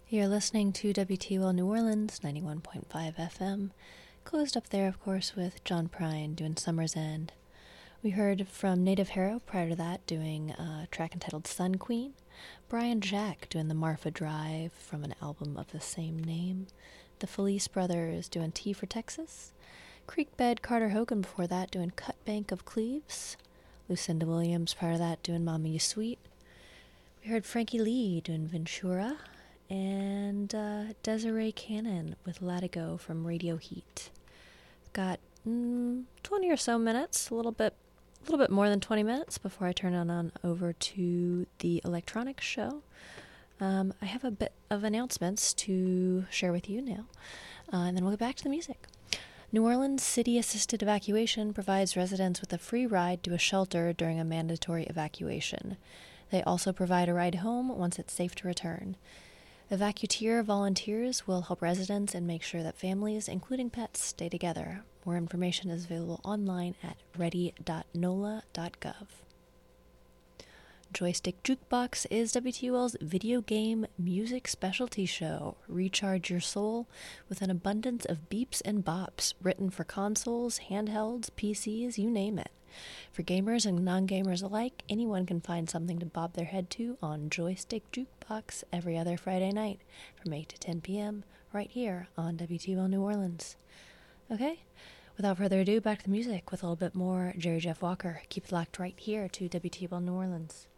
You're listening to WTL New Orleans, 91.5 FM. Closed up there, of course, with John Prine doing Summer's End. We heard from Native Harrow prior to that doing a track entitled Sun Queen. Brian Jack doing the Marfa Drive from an album of the same name. The Felice Brothers doing Tea for Texas. Creekbed Carter Hogan before that doing Cut Bank of Cleves. Lucinda Williams prior to that doing Mama You Sweet. We heard Frankie Lee doing Ventura. And Desiree Cannon with Latigo from Radio Heat. Got 20 or so minutes, a little bit more than 20 minutes before I turn on over to the electronics show. I have a bit of announcements to share with you now, and then we'll get back to the music. New Orleans City Assisted Evacuation provides residents with a free ride to a shelter during a mandatory evacuation. They also provide a ride home once it's safe to return. Evacuteer volunteers will help residents and make sure that families, including pets, stay together. More information is available online at ready.nola.gov. Joystick Jukebox is WTUL's video game music specialty show. Recharge your soul with an abundance of beeps and bops written for consoles, handhelds, PCs, you name it. For gamers and non-gamers alike, anyone can find something to bob their head to on Joystick Jukebox every other Friday night from 8 to 10 p.m. right here on WTUL New Orleans. Okay, without further ado, back to the music with a little bit more Jerry Jeff Walker. Keep it locked right here to WTUL New Orleans.